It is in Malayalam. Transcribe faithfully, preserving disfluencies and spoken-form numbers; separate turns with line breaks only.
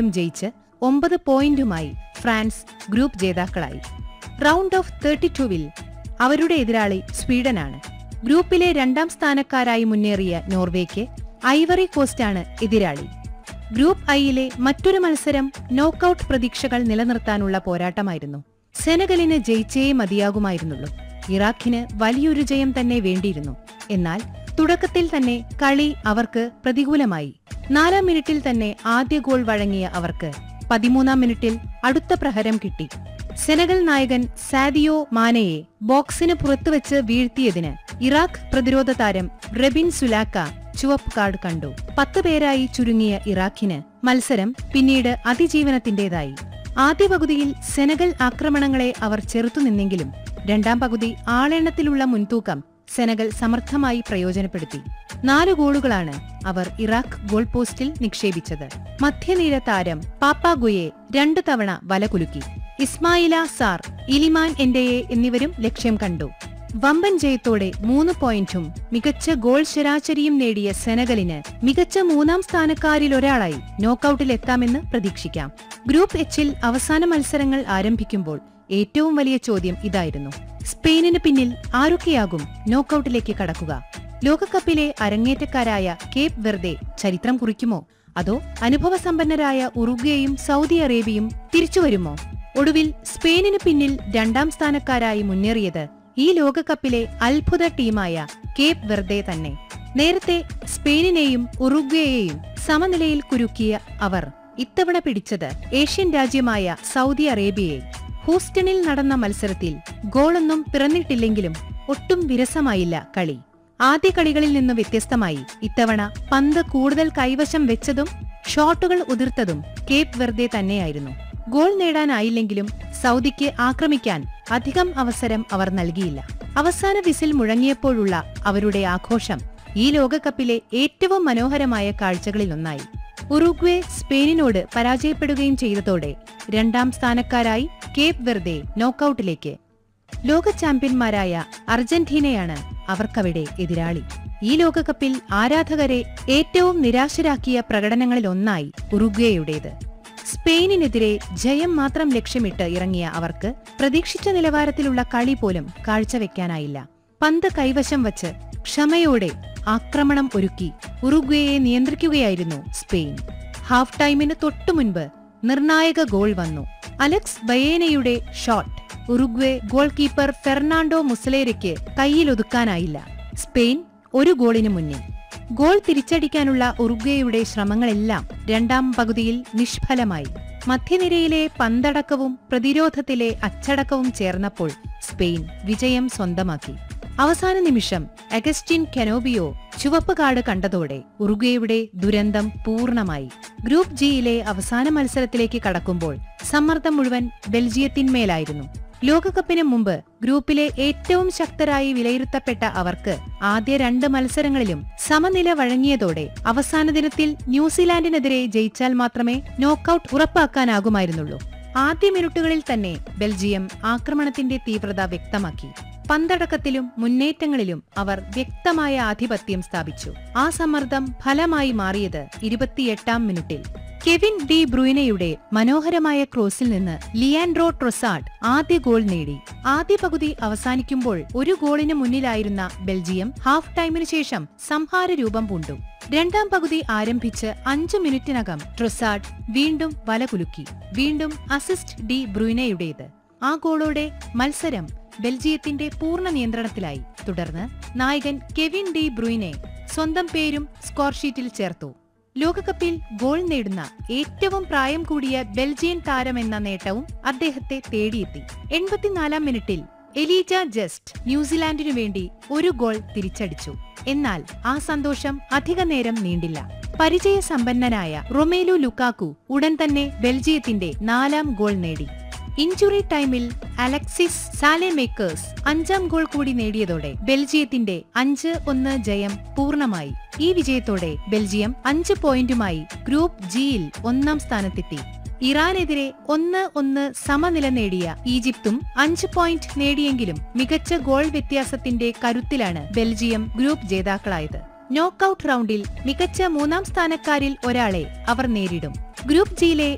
ജയിച്ച് ഒമ്പത് പോയിന്റുമായി ഫ്രാൻസ് ഗ്രൂപ്പ് ജേതാക്കളായി. റൗണ്ട് ഓഫ് തേർട്ടി ടൂവിൽ അവരുടെ എതിരാളി സ്വീഡനാണ്. ഗ്രൂപ്പിലെ രണ്ടാം സ്ഥാനക്കാരായി മുന്നേറിയ നോർവേക്ക് ഐവറി കോസ്റ്റാണ് എതിരാളി. ഗ്രൂപ്പ് ഐയിലെ മറ്റൊരു മത്സരം നോക്കൌട്ട് പ്രതീക്ഷകൾ നിലനിർത്താനുള്ള പോരാട്ടമായിരുന്നു. സെനഗലിന് ജയിച്ചേ മതിയാകുമായിരുന്നുള്ളൂ. ഇറാഖിന് വലിയൊരു ജയം തന്നെ വേണ്ടിയിരുന്നു. എന്നാൽ തുടക്കത്തിൽ തന്നെ കളി അവർക്ക് പ്രതികൂലമായി. നാലാം മിനിറ്റിൽ തന്നെ ആദ്യ ഗോൾ വഴങ്ങിയ അവർക്ക് പതിമൂന്നാം മിനിറ്റിൽ അടുത്ത പ്രഹരം കിട്ടി. സെനഗൽ നായകൻ സാദിയോ മാനയെ ബോക്സിന് പുറത്തുവച്ച് വീഴ്ത്തിയതിന് ഇറാഖ് പ്രതിരോധ താരം റെബിൻ സുലാക്ക ചുവപ്പ് കാർഡ് കണ്ടു. പത്ത് പേരായി ചുരുങ്ങിയ ഇറാഖിന് മത്സരം പിന്നീട് അതിജീവനത്തിന്റേതായി. ആദ്യ പകുതിയിൽ സെനഗൽ ആക്രമണങ്ങളെ അവർ ചെറുത്തുനിന്നെങ്കിലും രണ്ടാം പകുതി ആളെണ്ണത്തിലുള്ള മുൻതൂക്കം സെനഗൽ സമർത്ഥമായി പ്രയോജനപ്പെടുത്തി. നാലു ഗോളുകളാണ് അവർ ഇറാഖ് ഗോൾ പോസ്റ്റിൽ നിക്ഷേപിച്ചത്. മധ്യനിര താരം പാപ്പാഗുയെ രണ്ടു തവണ വലകുലുക്കി. ഇസ്മായില സാർ, ഇലിമാൻ എന്റയെ എന്നിവരും ലക്ഷ്യം കണ്ടു. വമ്പൻ ജയത്തോടെ മൂന്ന് പോയിന്റും മികച്ച ഗോൾ ശരാശരിയും നേടിയ സെനഗലിന് മികച്ച മൂന്നാം സ്ഥാനക്കാരിലൊരാളായി നോക്കൌട്ടിലെത്താമെന്ന് പ്രതീക്ഷിക്കാം. ഗ്രൂപ്പ് എച്ചിൽ അവസാന മത്സരങ്ങൾ ആരംഭിക്കുമ്പോൾ ഏറ്റവും വലിയ ചോദ്യം ഇതായിരുന്നു: സ്പെയിനിന് പിന്നിൽ ആരൊക്കെയാകും നോക്കൌട്ടിലേക്ക് കടക്കുക? ലോകകപ്പിലെ അരങ്ങേറ്റക്കാരായ കേപ്പ് വെർദെ ചരിത്രം കുറിക്കുമോ? അതോ അനുഭവസമ്പന്നരായ ഉറുഗ്വേയും സൗദി അറേബ്യയും തിരിച്ചുവരുമോ? ഒടുവിൽ സ്പെയിനിന് പിന്നിൽ രണ്ടാം സ്ഥാനക്കാരായി മുന്നേറിയത് ഈ ലോകകപ്പിലെ അത്ഭുത ടീമായ കേപ്പ് വെർദെ തന്നെ. നേരത്തെ സ്പെയിനിനെയും ഉറുഗ്വേയെയും സമനിലയിൽ കുരുക്കിയ അവർ ഇത്തവണ പിടിച്ചത് ഏഷ്യൻ രാജ്യമായ സൗദി അറേബ്യയെ. ഹൂസ്റ്റണിൽ നടന്ന മത്സരത്തിൽ ഗോളൊന്നും പിറന്നിട്ടില്ലെങ്കിലും ഒട്ടും വിരസമായില്ല കളി. ആദ്യ കളികളിൽ നിന്ന് വ്യത്യസ്തമായി ഇത്തവണ പന്ത് കൂടുതൽ കൈവശം വെച്ചതും ഷോട്ടുകൾ ഉതിർത്തതും കേപ്പ് വെർദെ തന്നെയായിരുന്നു. ഗോൾ നേടാനായില്ലെങ്കിലും സൗദിക്ക് ആക്രമിക്കാൻ അധികം അവസരം അവർ നൽകിയില്ല. അവസാന വിസിൽ മുഴങ്ങിയപ്പോഴുള്ള അവരുടെ ആഘോഷം ഈ ലോകകപ്പിലെ ഏറ്റവും മനോഹരമായ കാഴ്ചകളിലൊന്നായി. ഉറുഗ്വേ സ്പെയിനിനോട് പരാജയപ്പെടുകയും ചെയ്തതോടെ രണ്ടാം സ്ഥാനക്കാരായി കേപ്പ് വെർദെ നോക്കൌട്ടിലേക്ക്. ലോക ചാമ്പ്യന്മാരായ അർജന്റീനയാണ് അവർക്കവിടെ എതിരാളി. ഈ ലോകകപ്പിൽ ആരാധകരെ ഏറ്റവും നിരാശരാക്കിയ പ്രകടനങ്ങളിലൊന്നായി ഉറുഗ്വേയുടേത്. സ്പെയിനിനെതിരെ ജയം മാത്രം ലക്ഷ്യമിട്ട് ഇറങ്ങിയ അവർക്ക് പ്രതീക്ഷിച്ച നിലവാരത്തിലുള്ള കളി പോലും കാഴ്ചവെക്കാനായില്ല. പന്ത് കൈവശം വച്ച് ക്ഷമയോടെ ആക്രമണം ഒരുക്കി ഉറുഗ്വേയെ നിയന്ത്രിക്കുകയായിരുന്നു സ്പെയിൻ. ഹാഫ് ടൈമിന് തൊട്ടുമുൻപ് നിർണായക ഗോൾ വന്നു. Alex ബയേനയുടെ shot Uruguay goal keeper Fernando മുസലേരയ്ക്ക് കൈയിലൊതുക്കാനായില്ല. Spain ഒരു ഗോളിന് മുന്നിൽ. ഗോൾ തിരിച്ചടിക്കാനുള്ള ഉറുഗ്വേയുടെ ശ്രമങ്ങളെല്ലാം രണ്ടാം പകുതിയിൽ നിഷ്ഫലമായി. മധ്യനിരയിലെ പന്തടക്കവും പ്രതിരോധത്തിലെ അച്ചടക്കവും ചേർന്നപ്പോൾ സ്പെയിൻ വിജയം സ്വന്തമാക്കി. അവസാന നിമിഷം അഗസ്റ്റിൻ കെനോബിയോ ചുവപ്പ് കാർഡ് കണ്ടതോടെ ഉറുഗ്വേയുടെ ദുരന്തം പൂർണ്ണമായി. ഗ്രൂപ്പ് ജിയിലെ അവസാന മത്സരത്തിലേക്ക് കടക്കുമ്പോൾ സമ്മർദ്ദം മുഴുവൻ ബെൽജിയത്തിന്മേലായിരുന്നു. ലോകകപ്പിന് മുമ്പ് ഗ്രൂപ്പിലെ ഏറ്റവും ശക്തരായി വിലയിരുത്തപ്പെട്ട അവർക്ക് ആദ്യ രണ്ട് മത്സരങ്ങളിലും സമനില വഴങ്ങിയതോടെ അവസാന ദിനത്തിൽ ന്യൂസിലാൻഡിനെതിരെ ജയിച്ചാൽ മാത്രമേ നോക്കൌട്ട് ഉറപ്പാക്കാനാകുമായിരുന്നുള്ളൂ. ആദ്യ മിനിറ്റുകളിൽ തന്നെ ബെൽജിയം ആക്രമണത്തിന്റെ തീവ്രത വ്യക്തമാക്കി. പന്തടക്കത്തിലും മുന്നേറ്റങ്ങളിലും അവർ വ്യക്തമായ ആധിപത്യം സ്ഥാപിച്ചു. ആ സമ്മർദ്ദം ഫലമായി മാറിയത് ഇരുപത്തിയെട്ടാം മിനിറ്റിൽ. കെവിൻ ഡി ബ്രൂയിനയുടെ മനോഹരമായ ക്രോസിൽ നിന്ന് ലിയാൻഡ്രോ ട്രൊസാർഡ് ആദ്യ ഗോൾ നേടി. ആദ്യ പകുതി അവസാനിക്കുമ്പോൾ ഒരു ഗോളിന് മുന്നിലായിരുന്ന ബെൽജിയം ഹാഫ് ടൈമിനു ശേഷം സംഹാര രൂപം പൂണ്ടു. രണ്ടാം പകുതി ആരംഭിച്ച് അഞ്ചു മിനിറ്റിനകം ട്രൊസാർഡ് വീണ്ടും വലകുലുക്കി. വീണ്ടും അസിസ്റ്റ് ഡി ബ്രൂയിനയുടേത്. ആ ഗോളോടെ മത്സരം ബെൽജിയത്തിന്റെ പൂർണ്ണ നിയന്ത്രണത്തിലായി. തുടർന്ന് നായകൻ കെവിൻ ഡി ബ്രൂയിനെ സ്വന്തം പേരും സ്കോർ ഷീറ്റിൽ ചേർത്തു. ലോകകപ്പിൽ ഗോൾ നേടുന്ന ഏറ്റവും പ്രായം കൂടിയ ബെൽജിയൻ താരമെന്ന നേട്ടവും അദ്ദേഹത്തെ തേടിയെത്തി. എൺപത്തിനാലാം മിനിറ്റിൽ എലീജ ജസ്റ്റ് ന്യൂസിലാൻഡിനു വേണ്ടി ഒരു ഗോൾ തിരിച്ചടിച്ചു. എന്നാൽ ആ സന്തോഷം അധികനേരം നീണ്ടില്ല. പരിചയസമ്പന്നനായ റൊമേലു ലുക്കാക്കു ഉടൻ തന്നെ ബെൽജിയത്തിന്റെ നാലാം ഗോൾ നേടി. ഇഞ്ചുറി ടൈമിൽ അലക്സിസ് സാലെമേക്കേഴ്സ് അഞ്ചാം ഗോൾ കൂടി നേടിയതോടെ ബെൽജിയത്തിന്റെ അഞ്ച് ഒന്ന് ജയം പൂർണ്ണമായി. ഈ വിജയത്തോടെ ബെൽജിയം അഞ്ച് പോയിന്റുമായി ഗ്രൂപ്പ് ജിയിൽ ഒന്നാം സ്ഥാനത്തെത്തി. ഇറാനെതിരെ ഒന്ന് ഒന്ന് സമനില നേടിയ ഈജിപ്തും അഞ്ച് പോയിന്റ് നേടിയെങ്കിലും മികച്ച ഗോൾ വ്യത്യാസത്തിന്റെ കരുത്തിലാണ് ബെൽജിയം ഗ്രൂപ്പ് ജേതാക്കളായത്. നോക്കൌട്ട് റൗണ്ടിൽ മികച്ച മൂന്നാം സ്ഥാനക്കാരിൽ ഒരാളെ അവർ നേരിടും. ഗ്രൂപ്പ് ജിയിലെ